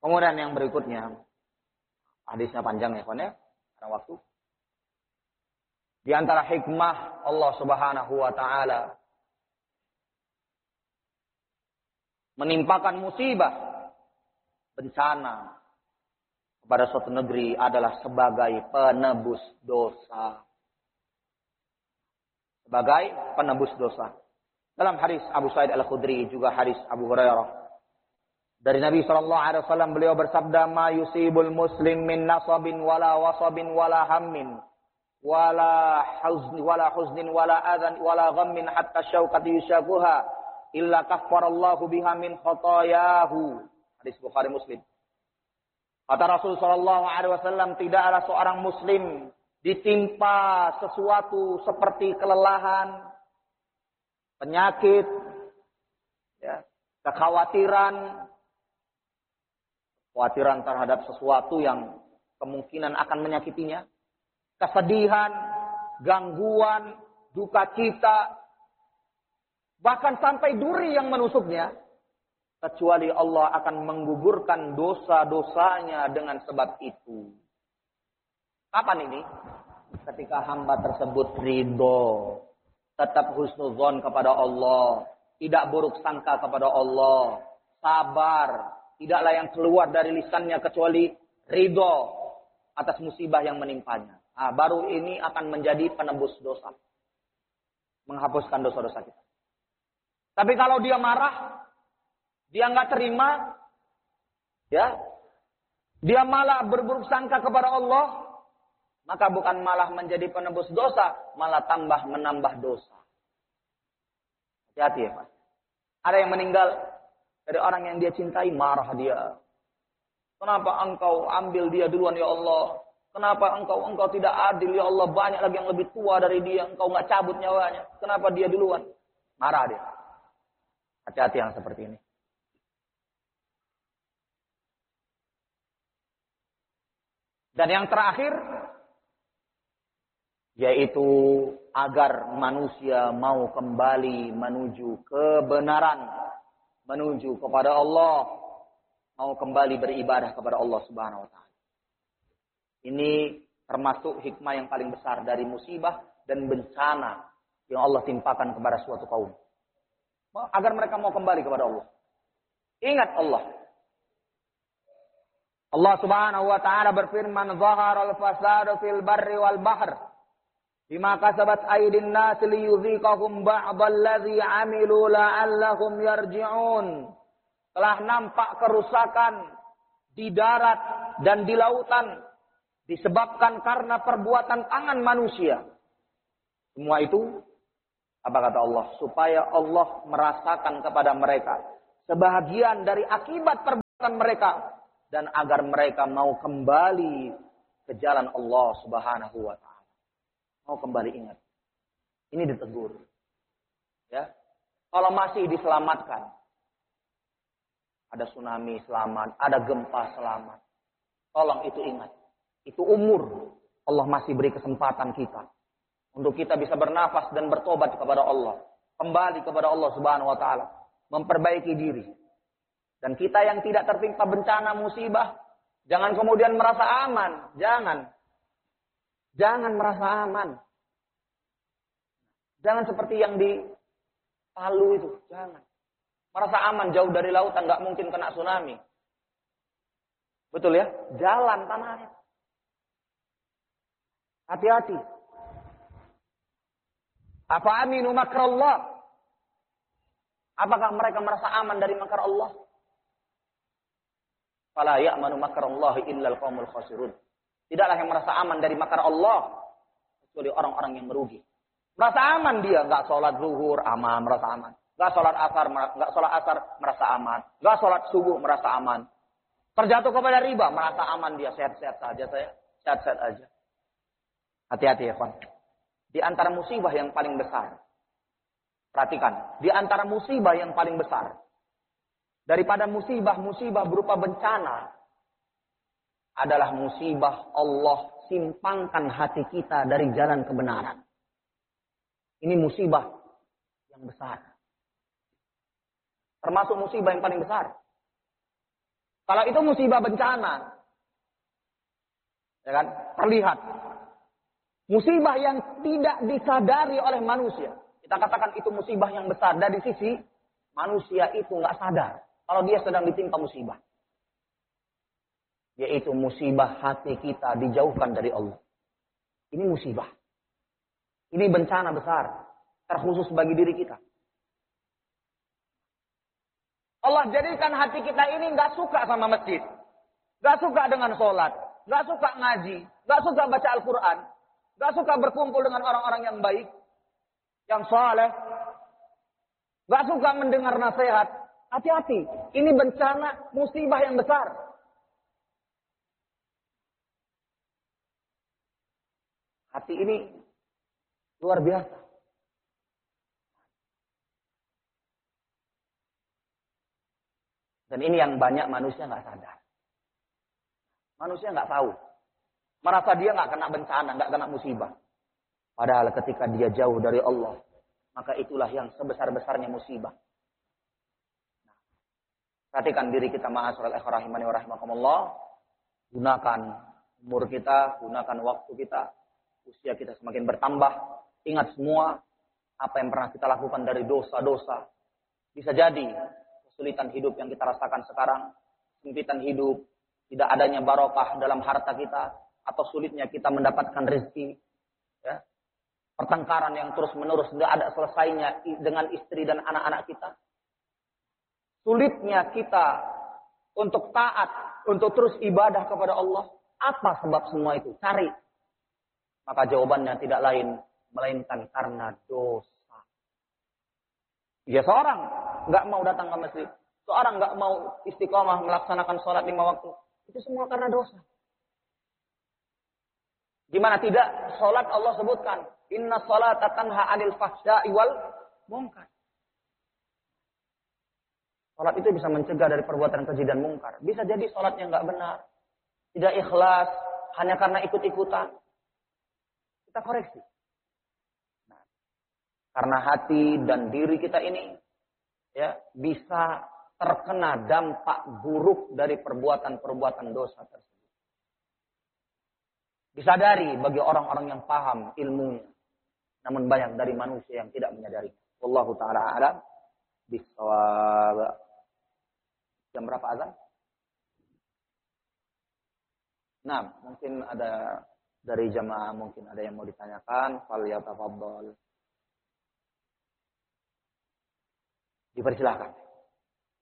Kemudian yang berikutnya, hadisnya panjang ya, kawan ya, karena waktu. Di antara hikmah Allah Subhanahu wa taala menimpakan musibah, bencana kepada suatu negeri adalah sebagai penebus dosa. Sebagai penebus dosa. Dalam hadis Abu Sa'id Al-Khudri juga hadis Abu Hurairah dari Nabi SAW, beliau bersabda, "Ma yusibul muslim min nasabin wala wasabin wala hammin wala huznin wala adhan wala ghammin hatta syauqati yushakuha illa kaffarallahu biha min khotayahu." Hadis Bukhari Muslim. Kata Rasul SAW, tidaklah seorang muslim ditimpa sesuatu seperti kelelahan, penyakit, ya, kekhawatiran terhadap sesuatu yang kemungkinan akan menyakitinya, kesedihan, gangguan, duka cita, bahkan sampai duri yang menusuknya, kecuali Allah akan menggugurkan dosa-dosanya dengan sebab itu. Kapan ini? Ketika hamba tersebut ridho, tetap husnuzon kepada Allah, tidak buruk sangka kepada Allah, sabar, tidaklah yang keluar dari lisannya kecuali ridho atas musibah yang menimpanya. Baru ini akan menjadi penebus dosa, menghapuskan dosa-dosa kita. Tapi kalau dia marah, dia nggak terima, ya, dia malah berburuk sangka kepada Allah, maka bukan malah menjadi penebus dosa, malah menambah dosa. Hati-hati ya Pak. Ada yang meninggal dari orang yang dia cintai, marah dia. Kenapa engkau ambil dia duluan ya Allah? Kenapa engkau tidak adil ya Allah? Banyak lagi yang lebih tua dari dia, engkau nggak cabut nyawanya. Kenapa dia duluan? Marah dia. Hati-hati yang seperti ini. Dan yang terakhir, yaitu agar manusia mau kembali menuju kebenaran, menuju kepada Allah, mau kembali beribadah kepada Allah Subhanahu wa taala. Ini termasuk hikmah yang paling besar dari musibah dan bencana yang Allah timpakan kepada suatu kaum. Agar mereka mau kembali kepada Allah. Ingat Allah. Allah Subhanahu wa taala berfirman, "Zaharal fasadu fil barri wal bahr bima kasabat aydin nas liyudhiqahum ba'dalladzi 'amilu la'allahum yarji'un." Telah nampak kerusakan di darat dan di lautan disebabkan karena perbuatan tangan manusia. Semua itu, apa kata Allah? Supaya Allah merasakan kepada mereka sebahagian dari akibat perbuatan mereka dan agar mereka mau kembali ke jalan Allah Subhanahu wa taala. Mau kembali ingat. Ini ditegur. Ya. Kalau masih diselamatkan, ada tsunami selamat, ada gempa selamat. Tolong itu ingat. Itu umur. Allah masih beri kesempatan kita untuk kita bisa bernafas dan bertobat kepada Allah. Kembali kepada Allah Subhanahu wa taala. Memperbaiki diri. Dan kita yang tidak tertimpa bencana musibah, jangan kemudian merasa aman. Jangan merasa aman. Jangan seperti yang di Palu itu. Jangan. Merasa aman jauh dari lautan, nggak mungkin kena tsunami. Betul ya? Jalan tanahnya. Hati-hati. Apa aminu makrallah? Apakah mereka merasa aman dari makar Allah? Fala ya'manu makrallahi illal qaumul khasirun. Tidaklah yang merasa aman dari makar Allah kecuali orang-orang yang merugi. Merasa aman dia, enggak sholat zuhur, aman, merasa aman. Enggak sholat asar, merasa aman. Enggak sholat subuh, merasa aman. Terjatuh kepada riba, merasa aman dia, sehat-sehat saja saya, sehat-sehat aja. Hati-hati ya, kawan. Di antara musibah yang paling besar. Perhatikan, di antara musibah yang paling besar daripada musibah-musibah berupa bencana adalah musibah Allah simpangkan hati kita dari jalan kebenaran. Ini musibah yang besar. Termasuk musibah yang paling besar. Kalau itu musibah bencana, ya kan? Terlihat. Musibah yang tidak disadari oleh manusia. Kita katakan itu musibah yang besar. Dari sisi manusia itu nggak sadar kalau dia sedang ditimpa musibah. Yaitu musibah hati kita dijauhkan dari Allah. Ini musibah. Ini bencana besar. Terkhusus bagi diri kita. Allah jadikan hati kita ini nggak suka sama masjid. Nggak suka dengan sholat. Nggak suka ngaji. Nggak suka baca Al-Quran. Nggak suka berkumpul dengan orang-orang yang baik. Yang saleh. Nggak suka mendengar nasihat. Hati-hati. Ini bencana musibah yang besar. Hati ini luar biasa. Dan ini yang banyak manusia nggak sadar. Manusia nggak tahu. Merasa dia nggak kena bencana, nggak kena musibah. Padahal ketika dia jauh dari Allah, maka itulah yang sebesar-besarnya musibah. Nah, perhatikan diri kita, ma'asyiral ikhwah rahimani wa rahimakumullah. Gunakan umur kita, gunakan waktu kita. Usia kita semakin bertambah. Ingat semua apa yang pernah kita lakukan dari dosa-dosa. Bisa jadi kesulitan hidup yang kita rasakan sekarang, kesempitan hidup, tidak adanya barokah dalam harta kita, atau sulitnya kita mendapatkan rezeki, ya. Pertengkaran yang terus-menerus tidak ada selesainya dengan istri dan anak-anak kita. Sulitnya kita untuk taat, untuk terus ibadah kepada Allah. Apa sebab semua itu? Cari. Maka jawabannya tidak lain melainkan karena dosa. Ya, seorang nggak mau datang ke masjid, seorang nggak mau istiqomah melaksanakan sholat 5 waktu, itu semua karena dosa. Gimana tidak? Sholat Allah sebutkan, inna sholata tanha 'anil fahsya'i wal munkar. Sholat itu bisa mencegah dari perbuatan keji dan mungkar. Bisa jadi sholatnya nggak benar, tidak ikhlas, hanya karena ikut-ikutan. Kita koreksi. Nah, karena hati dan diri kita ini ya bisa terkena dampak buruk dari perbuatan-perbuatan dosa tersebut. Disadari bagi orang-orang yang paham ilmunya. Namun banyak dari manusia yang tidak menyadari. Wallahu ta'ala a'lam bishawab. Jam berapa azan? Nah, mungkin ada dari jamaah, mungkin ada yang mau ditanyakan. Falyatafaddal. Dipersilahkan.